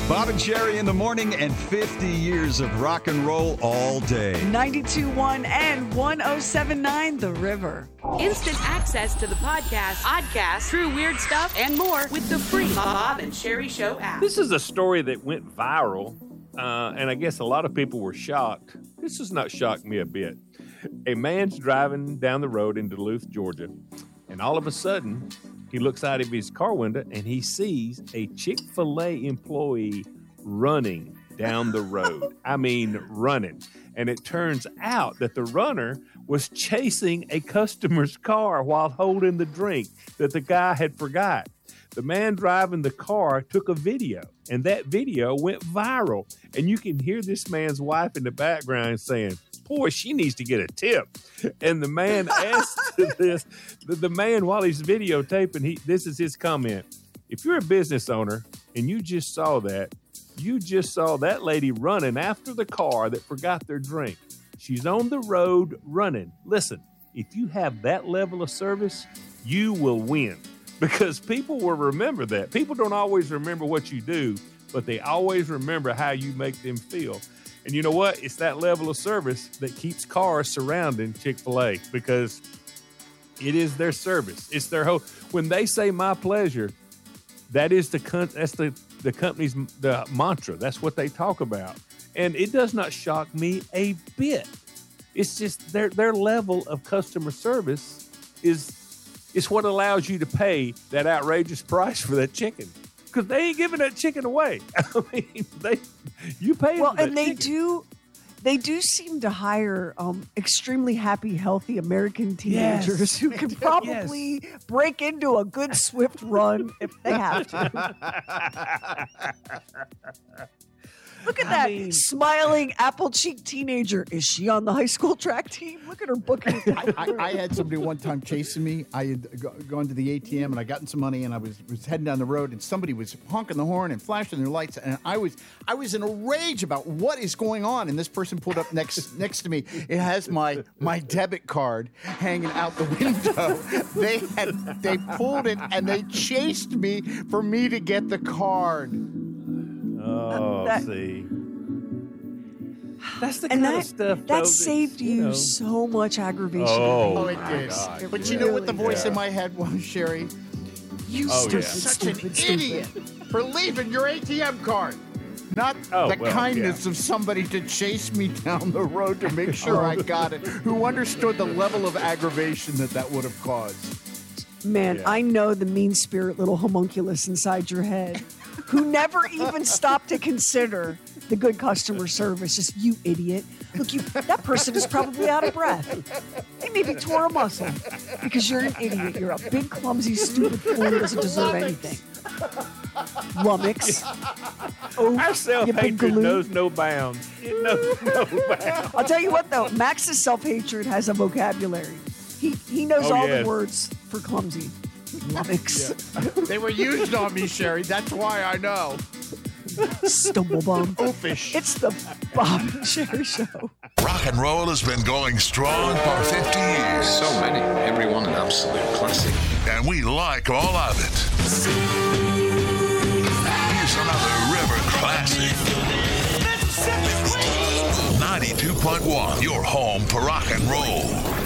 Bob and Sherry in the morning and 50 years of rock and roll all day. 92.1 and 107.9 The River. Instant access to the podcast, true weird stuff, and more with the free Bob and Sherry Show app. This is a story that went viral, and I guess a lot of people were shocked. This has not shocked me a bit. A man's driving down the road in Duluth, Georgia, and all of a sudden, he looks out of his car window and he sees a Chick-fil-A employee running down the road. I mean, running. And it turns out that the runner was chasing a customer's car while holding the drink that the guy had forgot. The man driving the car took a video, and that video went viral. And you can hear this man's wife in the background saying, "Boy, she needs to get a tip." And the man asked this, the man, while he's videotaping, this is his comment. If you're a business owner and you just saw that lady running after the car that forgot their drink. She's on the road running. Listen, if you have that level of service, you will win, because people will remember that. People don't always remember what you do, but they always remember how you make them feel. And you know what? It's that level of service that keeps cars surrounding Chick-fil-A, because it is their service. It's their whole. When they say "my pleasure," that is the company's the mantra. That's what they talk about, and it does not shock me a bit. It's just their level of customer service is what allows you to pay that outrageous price for that chicken. Because they ain't giving that chicken away. I mean, you pay. Well, for that and they chicken. They do seem to hire extremely happy, healthy American teenagers who can probably break into a good swift run if they have to. Look at that smiling apple-cheeked teenager. Is she on the high school track team? Look at her booking. I had somebody one time chasing me. I had gone to the ATM and I gotten some money, and I was heading down the road, and somebody was honking the horn and flashing their lights, and I was in a rage about what is going on. And this person pulled up next to me. It has my debit card hanging out the window. They pulled it and they chased me for me to get the card. Oh, see. That's the kind of stuff. That saved you so much aggravation. Oh, it did. God, but you know what the voice in my head was, Sherry? You such an idiot for leaving your ATM card. Not kindness of somebody to chase me down the road to make sure I got it, who understood the level of aggravation that would have caused. Man, I know the mean-spirit little homunculus inside your head who never even stopped to consider the good customer service. Just, you idiot. Look, that person is probably out of breath. They maybe tore a muscle because you're an idiot. You're a big, clumsy, stupid fool who doesn't deserve anything. Lummox. Our self-hatred knows no bounds. It knows no bounds. I'll tell you what, though. Max's self-hatred has a vocabulary. He knows all the words for clumsy. Lummox. They were used on me, Sherry. That's why I know. Stumblebum. Oofish. It's the Bob and Sherry Show. Rock and roll has been going strong for 50 years. So many. Every one an absolute classic. And we like all of it. Here's another River classic. 92.1, your home for rock and roll.